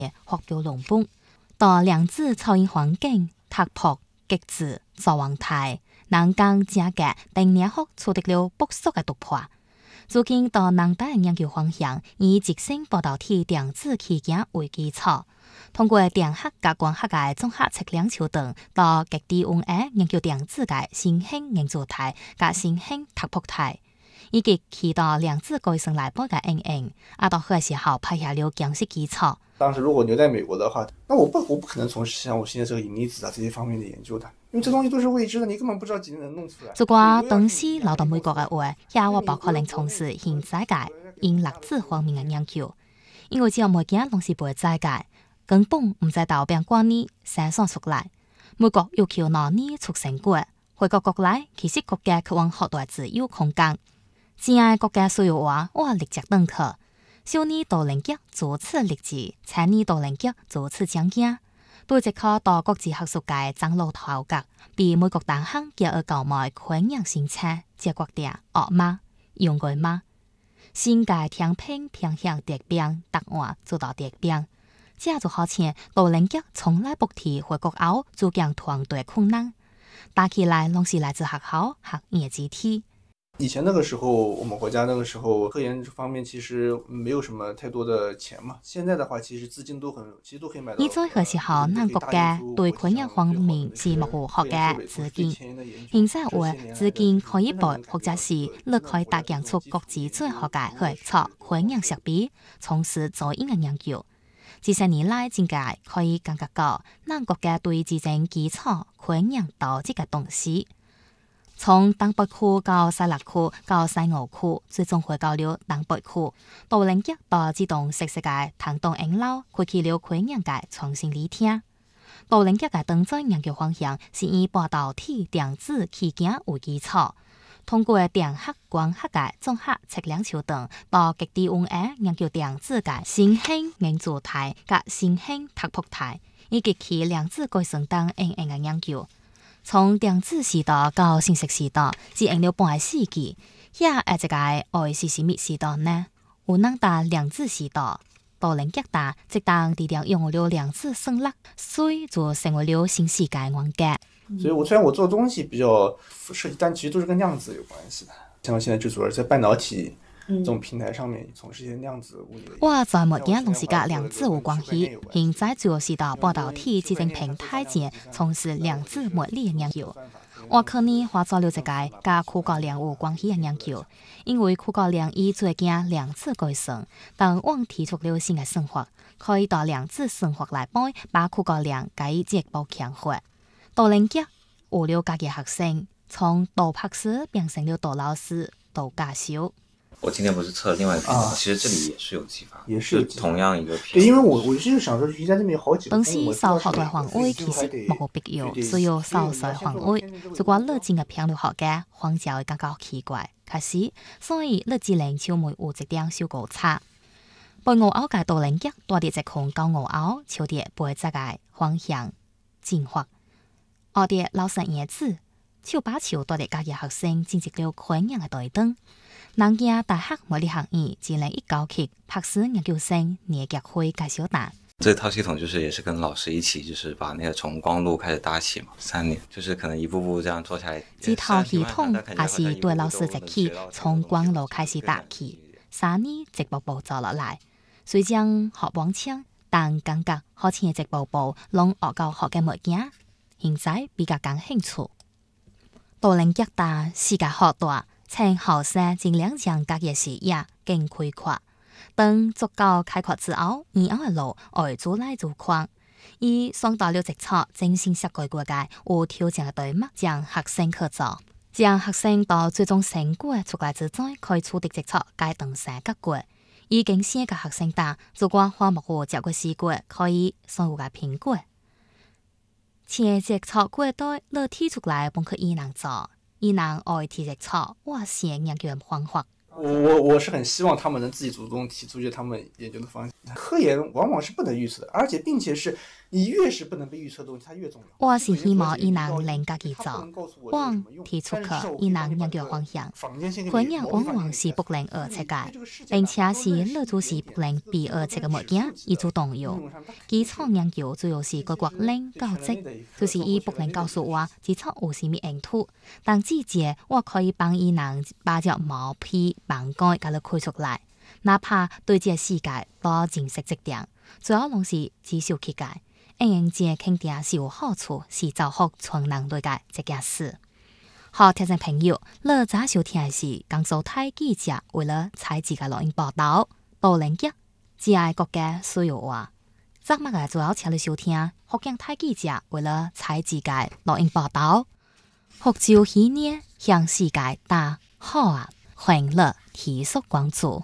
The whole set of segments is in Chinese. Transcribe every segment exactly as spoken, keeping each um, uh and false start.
學表龍本，到量子草原環境突破極致造王台，能更加嘅定年學取得了不俗嘅突破。如今到南大研究方向，以直升半導體量子器件為基礎，通過電學及光學嘅綜合測量手段，到極低溫嘅研究量子嘅新興凝聚體及新興突破體，以及其他量子改生來波嘅應用，啊到嗰時候拍下了強勢基礎。 當時如果留在美國的話，那我不我不可能從事像我現在這個銀離子啊這些方面的研究的，因為這東西都是未知的，你根本不知道幾能弄出來。 如果當時留到美國嘅話，也我不可能從事現在嘅銀粒子方面嘅研究，因為只有每件東西不會在嘅，根本唔知道邊關呢生產出來。美國要求拿呢出成果，回國國內其實國家渴望好大自由空間，只係國家需要話我立即登去。小呢到零級做次立志，產呢到零級做次講解，對即刻到國際學術界嶄露頭角，比美國大行叫而購買昆陽新車，接國定惡馬用過馬，新界聽拼偏向敵兵，答案做到敵兵，這就好似到零級從來不提回國後就講團隊困難，打起來攏是來自學校學業集體。 以前那個時候，我們國家那個時候科研方面其實沒有什麼太多的錢嘛。現在的話，其實資金都很，其實都可以買到。 依在嗰時候，咱國家對科研方面是冇學嘅資金，現在話資金可以撥或者是你可以搭建出國際最好嘅合作科研設備，從事做應嘅研究。這些年來，真嘅可以感覺到，咱國家對自身基礎科研到這個東西。從東北區到西六區到西澳區，最終回到了東北區，到零級到自動實施嘅行動引導，開啟了科研嘅創新理聽。到零級嘅登載研究方向是以半導體量子器件為基礎，通過電學光學嘅綜合測量手段，到極低溫嘅研究量子嘅新興凝聚體及新興突破體，以及其量子改生等應用嘅研究。從量子時代到信息時代，只用了半個世紀。也係一個愛是是咩時代呢？有能打量子時代，到零級打，即當地點用了量子生物，所以就成為了新世界環境。 所以我雖然我做東西比較設計，但其實都是跟量子有關係的。像我現在就主要在半導體這種平台上面從事一些量子物理。 我在目前攏是甲量子有關係，現在主要是到半導體這種平台前從事量子物理嘅研究。我可能發展了一個甲區塊鏈有關係嘅研究，因為區塊鏈以最近量子改生，但我提出了新嘅生活，可以到量子生活來幫把區塊鏈改進一步強化。到零級有了家嘅學生，從導博士變成了導老師、導教授。 我今天不是測了另外一個題目、啊，其實這裡也是有啟發， 也是同樣一個題目。 對，因為我我是想說，瑜伽這邊有好幾個。 當時受學台環位其實冇必要，需要受水環位。如果你真係偏了學嘅，環就會感覺奇怪。可是，所以你只能超每有一點小誤差。被我拗嘅到零級，多啲只控到我拗，朝啲背脊嘅方向進發。我哋老師兒子，超把超多啲家嘅學生進入了困難嘅對等。南京大學物理學院只能一高級博士研究生葉傑輝介紹答。 這套系統就是也是跟老師一起，就是把那個從光路開始搭起嘛，三年，就是可能一步步這樣做下來。 這套系統還是對老師一起從光路開始搭起，三年一步步做落來。雖將學網槍，但感覺好似一步步攏學到學嘅物件，現在比較感興趣。到零級大世界好大。請後生盡量將家嘅視野更開闊，等足夠開闊之後，以後嘅路愛做來做寬。以上到了職場精心設計過嘅有挑戰嘅題目，將學生去做，將學生到最終成果出來之後，可以取得職場階段性結果。已經寫嘅學生答，如果科目有接過試過，可以相互嘅評估。前職場過對，你提出來本可以能做。伊能愛提職錯，我寫研究嘅方法。 我我我是很希望他们能自己主动提出一些他们研究的方向。科研往往是不能预测的，而且并且是你越是不能被预测的东西，它越重要。 我是希望伊能能家己做，往提出去伊能研究方向。科研往往是不能预测嘅，并且是老早是不能被预测嘅物件，伊做动用。基础研究主要是各国领教职，就是伊不能告诉我基础有啥物用途，但至少我可以帮伊能把只毛坯板盖甲你开出来。哪怕對這個世界多認識一點，最後攏是至少去解，因為這肯定是有好處，是造福全人類嘅這件事。好，聽眾朋友，你早收聽嘅是江蘇台記者為了採自嘅錄音報道，到連結，只係國家需要話。昨日嘅最後請你收聽，福建台記者為了採自嘅錄音報道，福州喜年向世界打好啊，歡迎你提速關注。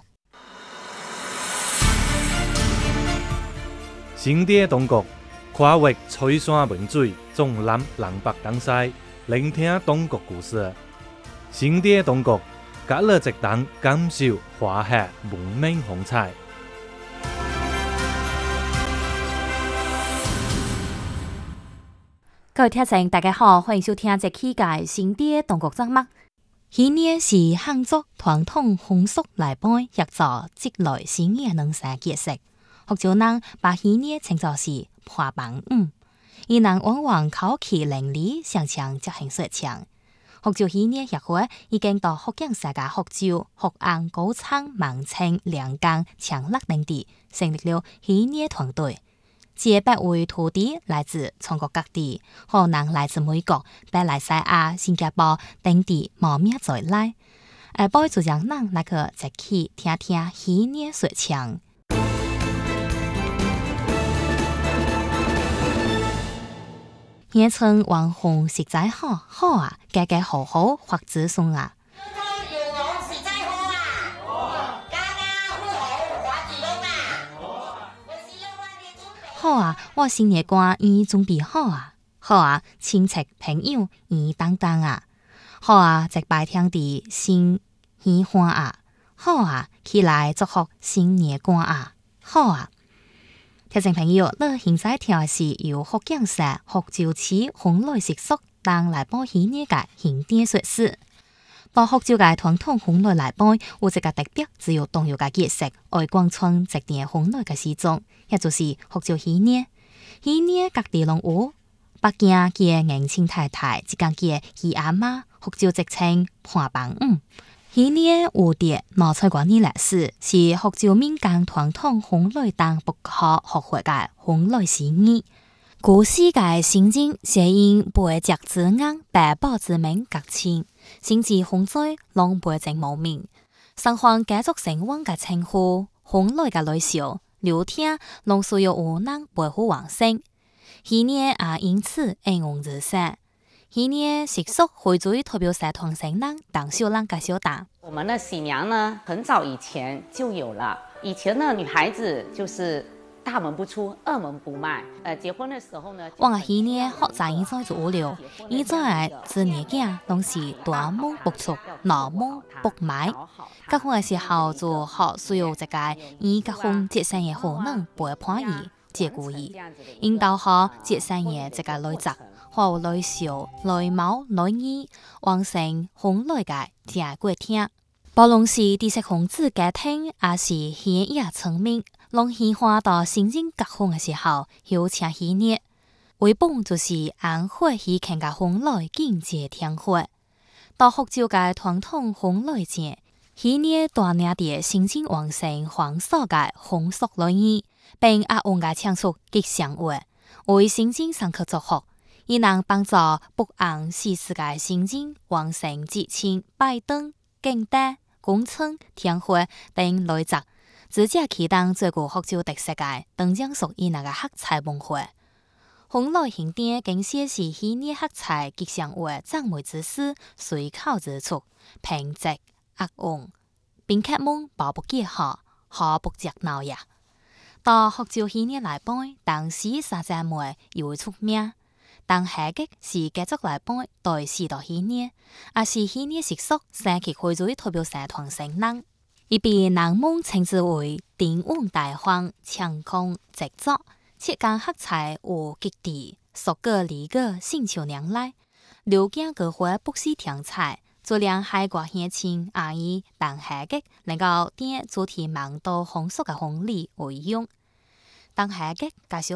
新地中國跨越翠山文水，縱覽南北東西，聆聽中國故事。新地中國，隔了一檔感受華夏文明風采。 各位聽眾，大家好，歡迎收聽這期嘅新地中國節目。去年是漢族傳統風俗來賓協助積累新嘅農產結識。福州人把喜年稱作是破棒五，伊人往往口氣伶俐，上腔則很說腔。福州喜年協會已經到福建省嘅福州、福安、高昌、萬清、兩江、長樂等地成立了喜年團隊。這八位徒弟來自全國各地，可能來自美國、馬來西亞、新加坡等地冒名在內。而幫助讓人來個一起聽聽喜年說腔。現稱網紅實在好，好啊，家家好好發子孫啊！好啊，我新年歌已準備好啊！好啊，親戚朋友已等等啊！好啊，一拜天地新喜歡啊！好啊，起來祝福新年歌啊！好啊！聽眾朋友，你現在聽的是由福建省福州市風雷習俗當來報喜年嘅慶典說事。到福州嘅傳統風雷來報，有一個特別只有重要嘅結識，愛廣傳一年風雷嘅時鐘，也就是福州喜年。喜年各地攏有，北京嘅年輕太太，浙江嘅姨阿媽，福州直稱破棒五。喜年有啲農菜館呢歷史，是福州民間傳統風雷當不可學會嘅風雷事業。古時嘅先人寫因背脊之硬，白寶之名革清，甚至風水攏背正無名。生還繼續成往嘅稱呼，風雷嘅類小，聊天攏需要有人背負完成。喜年也因此應運而生。喜年習俗會對代表社團成人當小人介紹大。 我們的喜娘呢，很早以前就有了。以前呢，女孩子就是大門不出，二門不邁。呃，結婚的時候呢， 我嘅喜年學在現在做了，現在自年間攏是大門不出，二門不邁。結婚嘅時候就學需要一個以結婚結生嘅可能陪伴伊，照顧伊，引導好結生嘅這個女仔。和女小、女貌、女兒，完成風雷嘅正過程。無論是知識分子家庭，還是現役村民，攏喜歡到新人結婚嘅時候，邀請喜年。為本就是按火喜慶嘅風雷迎接天火。到福州嘅傳統風雷節，喜年帶領啲新人完成歡送嘅風俗禮儀，並押韻嘅唱出吉祥話，為新人送去祝福。伊能幫助北岸四世嘅新人完成節慶、拜燈、敬誕、公稱、天火等類節，直接啟動最具福州特色嘅燈將屬伊那個黑彩文化。風雷慶典更寫是喜年黑彩吉祥話讚美之詩，隨口而出，平直押韻，賓客們抱不結合，好不熱鬧呀！到福州喜年來報，當時三姐妹又出名。 當下嘅是繼續來幫代時代紀念，也是紀念習俗升級會做代表社團成人，而被人們稱之為鼎碗大荒、搶空製作，切間黑彩和極地，塑個離個星球娘來，流經個會不是天才，做兩海國鄉親阿姨當下嘅能夠點主題網到紅色嘅紅利為用，當下嘅介紹。